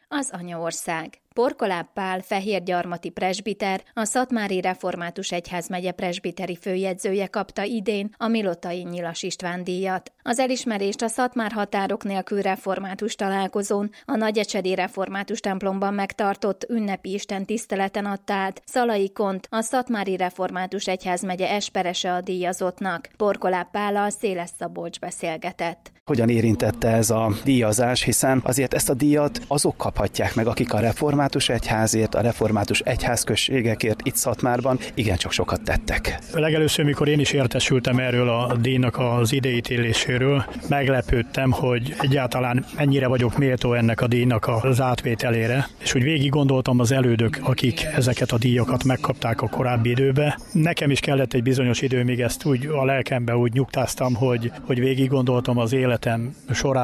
az anyaország. Porkoláb Pál fehérgyarmati presbiter, a Szatmári Református Egyházmegye presbiteri főjegyzője kapta idén a Milotai Nyilas István díjat. Az elismerést a Szatmár határok nélkül református találkozón a Nagyecsedi Református templomban megtartott ünnepi istentiszteleten adta át Szalai Kont, a Szatmári Református Egyházmegye esperese a díjazottnak. Porkoláb Pállal Széles Szabolcs beszélgetett. Hogyan érintette ez a díjazás, hiszen azért ezt a díjat azok kaphatják meg, akik a református egyházért, a református egyházközségekért itt Szatmárban igencsak sokat tettek. Legelőször, mikor én is értesültem erről a díjnak az ideítéléséről, meglepődtem, hogy egyáltalán mennyire vagyok méltó ennek a díjnak az átvételére, és úgy végig gondoltam az elődök, akik ezeket a díjakat megkapták a korábbi időben. Nekem is kellett egy bizonyos idő, míg ezt úgy a lelkembe úgy nyugtáztam, hogy végig gondoltam az életem során,